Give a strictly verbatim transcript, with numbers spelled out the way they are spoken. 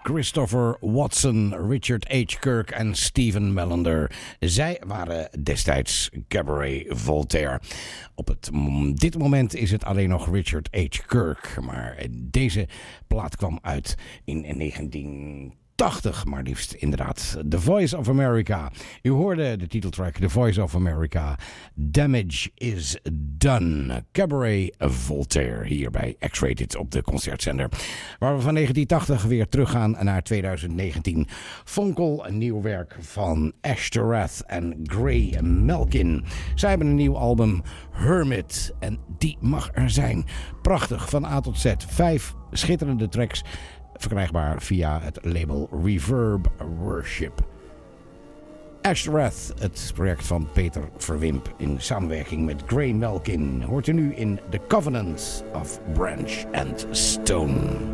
Christopher Watson, Richard H. Kirk en Stephen Melander. Zij waren destijds Cabaret Voltaire. Op het, dit moment is het alleen nog Richard H. Kirk. Maar deze plaat kwam uit in negentien tachtig, maar liefst inderdaad. The Voice of America. U hoorde de titeltrack The Voice of America. Damage is Done. Cabaret Voltaire hier bij X-Rated op de concertzender. Waar we van negentien tachtig weer teruggaan naar twintig negentien. Fonkel, een nieuw werk van Ashtoreth en Gray Malkin. Zij hebben een nieuw album, Hermit. En die mag er zijn. Prachtig, van A tot Z. Vijf schitterende tracks. Verkrijgbaar via het label Reverb Worship. Ashtoreth, het project van Peter Verwimp in samenwerking met Gray Malkin, hoort u nu in The Covenant of Branch and Stone.